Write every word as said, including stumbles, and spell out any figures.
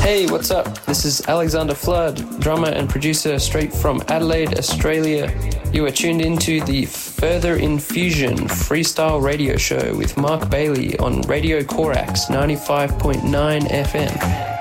Hey, what's up? This is Alexander Flood, drummer and producer straight from Adelaide, Australia. You are tuned into the Further Infusion freestyle radio show with Mark Bailey on Radio Corax ninety-five point nine F M.